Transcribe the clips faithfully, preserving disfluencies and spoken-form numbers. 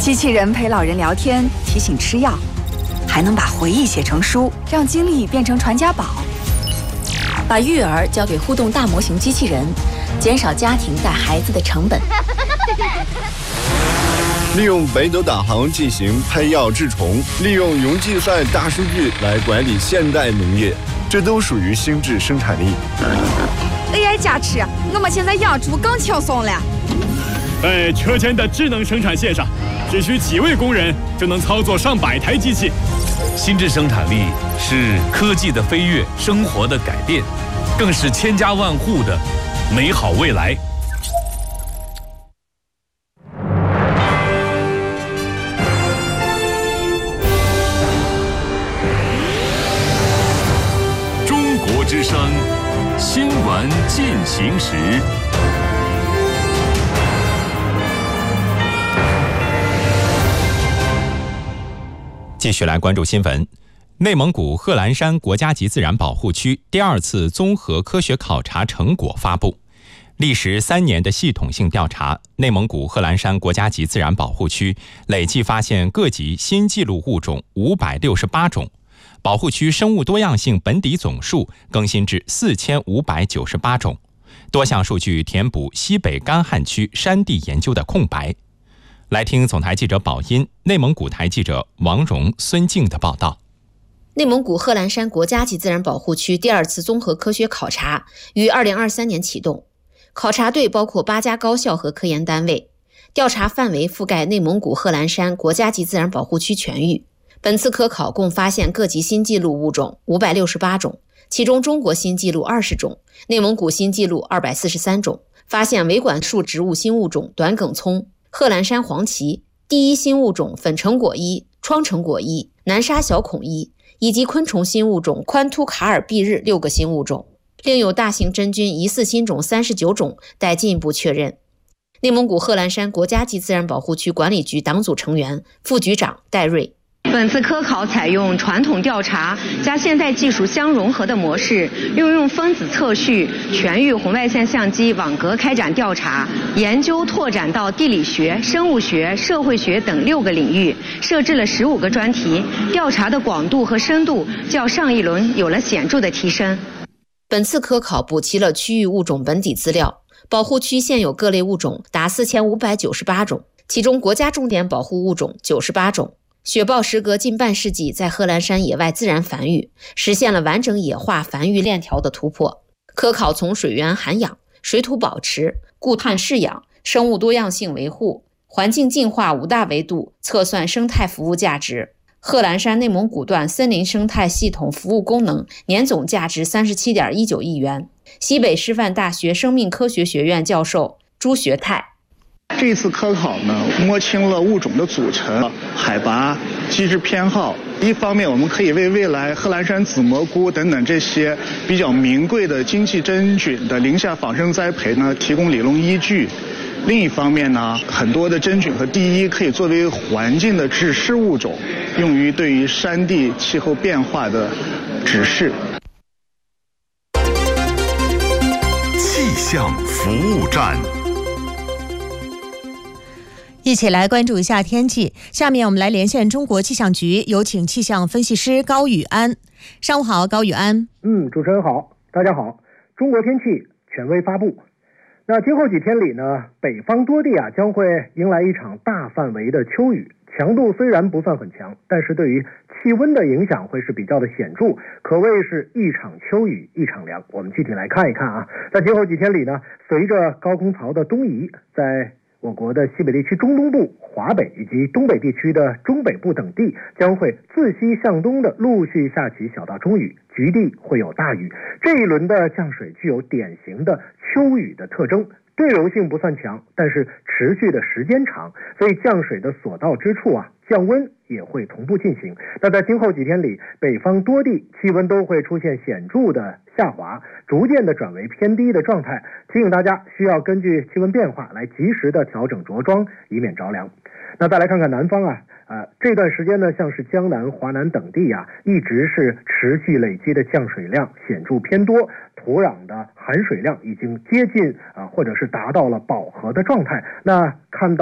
机器人陪老人聊天，提醒吃药，还能把回忆写成书，让经历变成传家宝。把育儿交给互动大模型机器人，减少家庭带孩子的成本。 利用北斗导航进行配药治虫，利用云计算大数据来管理现代农业，这都属于心智生产力。 A I 加持，我们现在养猪更轻松了。 在车间的智能生产线上，只需几位工人就能操作上百台机器。 心智生产力是科技的飞跃，生活的改变，更是千家万户的美好未来。中国之声新闻进行时。 继续来关注新闻。内蒙古贺兰山国家级自然保护区第二次综合科学考察成果发布。历时三年的系统性调查，内蒙古贺兰山国家级自然保护区累计发现各级新纪录物种五百六十八种，保护区生物多样性本底总数更新至四千五百九十八种，多项数据填补西北干旱区山地研究的空白。来听总台记者宝音、内蒙古台记者王荣、孙静的报道。 内蒙古贺兰山国家级自然保护区第二次综合科学考察于二零二三年启动，考察队包括八家高校和科研单位，调查范围覆盖内蒙古贺兰山国家级自然保护区全域。本次科考共发现各级新纪录物种五百六十八种，其中中国新纪录二十种，内蒙古新纪录二百四十三种，发现维管束植物新物种短梗葱、贺兰山黄芪、第一新物种粉橙果衣、窗橙果衣、南沙小孔衣，以及昆虫新物种宽突卡尔蔽日六个新物种，另有大型真菌疑似新种三十九种待进一步确认。内蒙古贺兰山国家级自然保护区管理局党组成员、副局长戴瑞。 本次科考采用传统调查加现代技术相融合的模式，运用分子测序、全域红外线相机网格开展调查研究，拓展到地理学、生物学、社会学等六个领域，设置了十五个专题，调查的广度和深度较上一轮有了显著的提升。 本次科考补齐了区域物种本底资料，保护区现有各类物种达四千五百九十八种，其中国家重点保护物种九十八种。雪豹时隔近半世纪在贺兰山野外自然繁育，实现了完整野化繁育链条的突破。科考从水源涵养、水土保持、固碳饲养、生物多样性维护、环境净化五大维度测算生态服务价值。贺兰山内蒙古段森林生态系统服务功能年总价值 三十七点一九亿元。西北师范大学生命科学学院教授朱学泰。 这次科考呢，摸清了物种的组成、海拔、基质偏好。一方面，我们可以为未来贺兰山紫蘑菇等等这些比较名贵的经济真菌的林下仿生栽培呢，提供理论依据。另一方面呢，很多的真菌和第一可以作为环境的指示物种，用于对于山地气候变化的指示。 气象服务站。 一起来关注一下天气。下面我们来连线中国气象局，有请气象分析师高宇安。上午好，高宇安。 嗯，主持人好，大家好。中国天气权威发布。那今后几天里呢，北方多地啊将会迎来一场大范围的秋雨，强度虽然不算很强，但是对于气温的影响会是比较的显著，可谓是一场秋雨一场凉。我们具体来看一看啊，在今后几天里呢，随着高空槽的东移，在我国的西北地区中东部、华北以及东北地区的中北部等地将会自西向东的陆续下起小到中雨，局地会有大雨。这一轮的降水具有典型的秋雨的特征，对流性不算强，但是持续的时间长，所以降水的所到之处啊，降温也会同步进行。那在今后几天里，北方多地气温都会出现显著的下滑，逐渐的转为偏低的状态，提醒大家需要根据气温变化来及时的调整着装，以免着凉。那再来看看南方啊，呃，这段时间呢，像是江南、华南等地啊，一直是持续累积的降水量显著偏多，土壤的含水量已经接近啊、呃，或者是达到了饱和的状态。那看到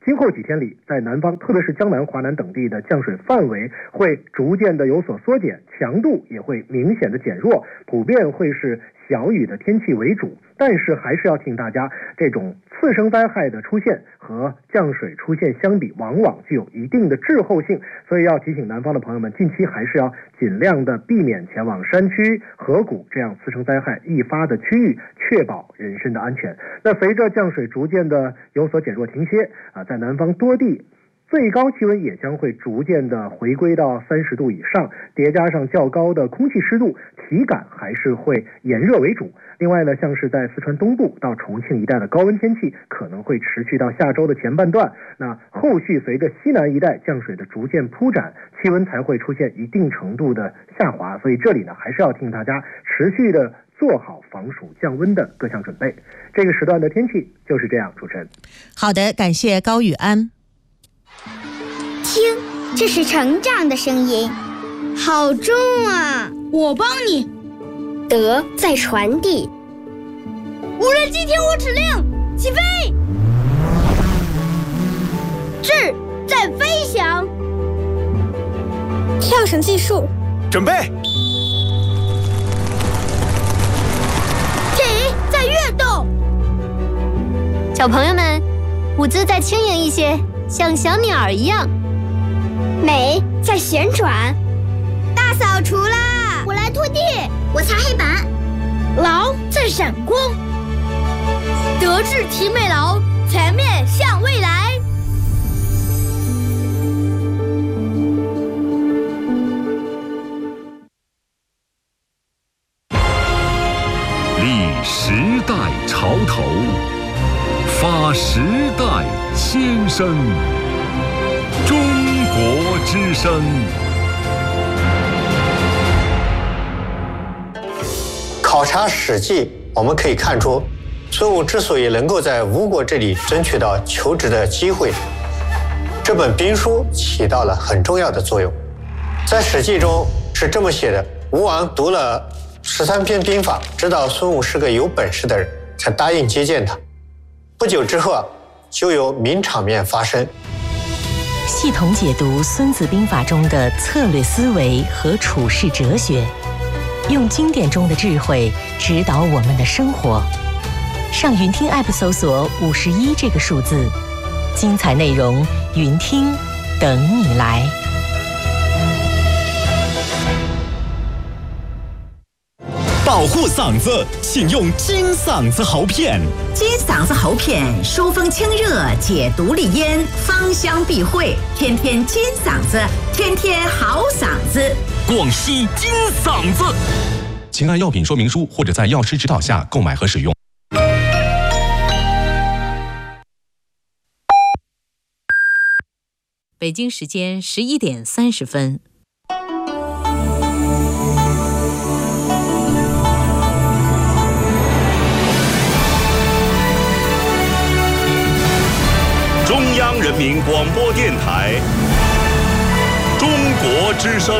今后几天里，在南方，特别是江南、华南等地的降水范围会逐渐的有所缩减，强度也会明显的减弱，普遍会是小雨的天气为主。但是还是要提醒大家，这种次生灾害的出现和降水出现相比，往往具有一定的滞后性，所以要提醒南方的朋友们，近期还是要尽量的避免前往山区、河谷这样次生灾害易发的区域，确保人身的安全。那随着降水逐渐的有所减弱停歇啊，在南方多地最高气温也将会逐渐的回归到三十度以上，叠加上较高的空气湿度，体感还是会炎热为主。另外呢，像是在四川东部到重庆一带的高温天气可能会持续到下周的前半段，那后续随着西南一带降水的逐渐铺展，气温才会出现一定程度的下滑。所以这里呢，还是要提醒大家持续的做好防暑降温的各项准备。这个时段的天气就是这样，主持人。 好的，感谢高宇安。 听，这是成长的声音，好重啊！我帮你。德在传递。无人机听我指令，起飞！智在飞翔。跳绳技术， 准备。 体在跃动。 小朋友们，舞姿再轻盈一些，像小鸟一样。 美在旋转。大扫除啦！我来拖地，我擦黑板。劳在闪光。德智体美劳，全面向未来。 立时代潮头，发时代先声。中国之声。 考察《史记》，我们可以看出，孙武之所以能够在吴国这里争取到求职的机会，这本兵书起到了很重要的作用。在《史记》中是这么写的：吴王读了十三篇兵法，知道孙武是个有本事的人，才答应接见他。不久之后啊，就有名场面发生。 系统解读《孙子兵法》中的策略思维和处世哲学，用经典中的智慧指导我们的生活。上云听 App 搜索五十一这个数字，精彩内容云听等你来。 保护嗓子，请用金嗓子喉片。 金嗓子喉片疏风清热，解毒利咽，芳香避秽，天天金嗓子，天天好嗓子。 广西金嗓子，请按药品说明书或者在药师指导下购买和使用。 北京时间十一点三十分。 中央人民广播电台中国之声。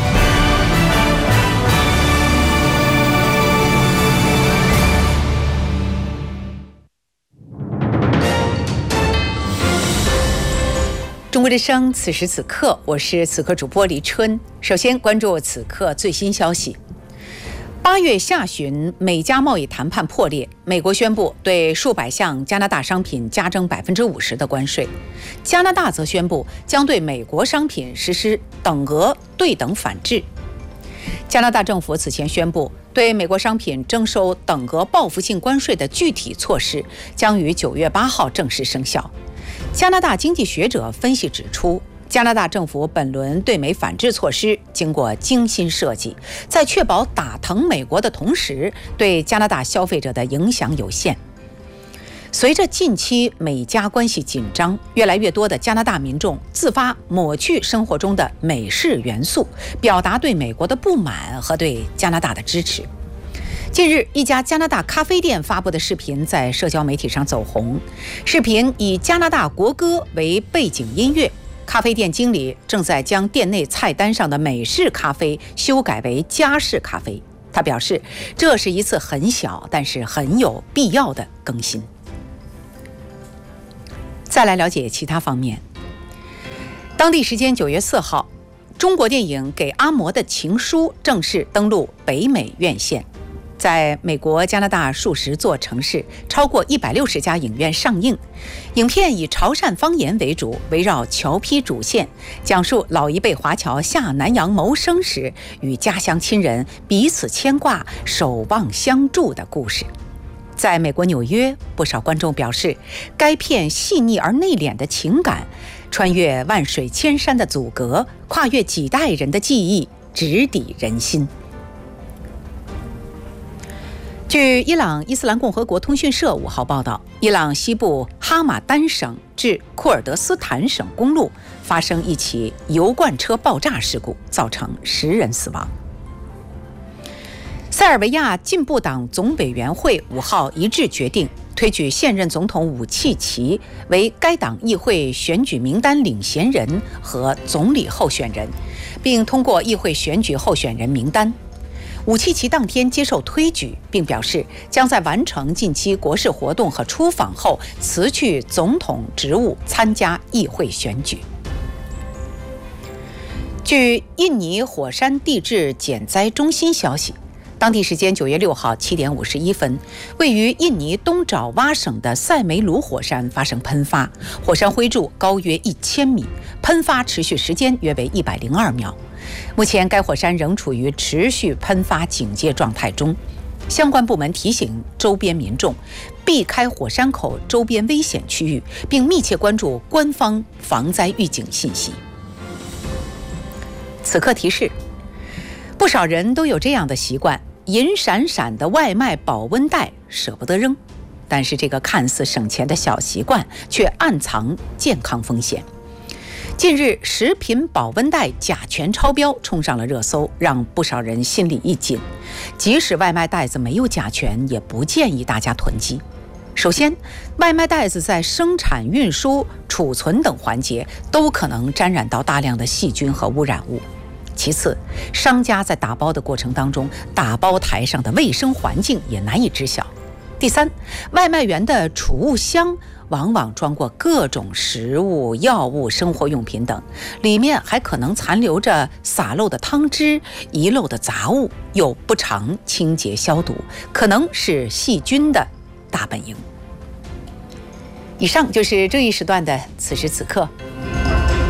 中国之声，此时此刻，我是此刻主播黎春。首先关注此刻最新消息。八月下旬，美加贸易谈判破裂，美国宣布对数百项加拿大商品加征百分之五十的关税，加拿大则宣布将对美国商品实施等额对等反制。加拿大政府此前宣布，对美国商品征收等额报复性关税的具体措施将于九月八号正式生效。加拿大经济学者分析指出，加拿大政府本轮对美反制措施经过精心设计，在确保打疼美国的同时，对加拿大消费者的影响有限。随着近期美加关系紧张，越来越多的加拿大民众自发抹去生活中的美式元素，表达对美国的不满和对加拿大的支持。近日，一家加拿大咖啡店发布的视频在社交媒体上走红。视频以加拿大国歌为背景音乐，咖啡店经理正在将店内菜单上的美式咖啡修改为加式咖啡。他表示，这是一次很小但是很有必要的更新。 再来了解其他方面。当地时间九月四号，中国电影《给阿嬷的情书》正式登陆北美院线。在美国、加拿大数十座城市，超过一百六十家影院上映。影片以潮汕方言为主，围绕侨批主线，讲述老一辈华侨下南洋谋生时与家乡亲人彼此牵挂、守望相助的故事。在美国纽约，不少观众表示，该片细腻而内敛的情感，穿越万水千山的阻隔，跨越几代人的记忆，直抵人心。据伊朗伊斯兰共和国通讯社五号报道，伊朗西部哈马丹省至库尔德斯坦省公路发生一起油罐车爆炸事故，造成十人死亡。塞尔维亚进步党总委员会五号一致决定推举现任总统武契奇为该党议会选举名单领衔人和总理候选人，并通过议会选举候选人名单。武契奇当天接受推举，并表示将在完成近期国事活动和出访后辞去总统职务，参加议会选举。据印尼火山地质减灾中心消息，当地时间九月六号七点五十一分，位于印尼东爪哇省的塞梅鲁火山发生喷发，火山灰柱高约一千米，喷发持续时间约为一百零二秒。目前该火山仍处于持续喷发警戒状态中，相关部门提醒周边民众避开火山口周边危险区域，并密切关注官方防灾预警信息。此刻提示，不少人都有这样的习惯，银闪闪的外卖保温袋舍不得扔，但是这个看似省钱的小习惯却暗藏健康风险。近日，食品保温袋甲醛超标冲上了热搜，让不少人心里一紧。即使外卖袋子没有甲醛，也不建议大家囤积。首先，外卖袋子在生产、运输、储存等环节都可能沾染到大量的细菌和污染物。其次，商家在打包的过程当中，打包台上的卫生环境也难以知晓。第三，外卖员的储物箱往往装过各种食物、药物、生活用品等，里面还可能残留着洒漏的汤汁、遗漏的杂物，又不常清洁消毒，可能是细菌的大本营。以上就是这一时段的此时此刻，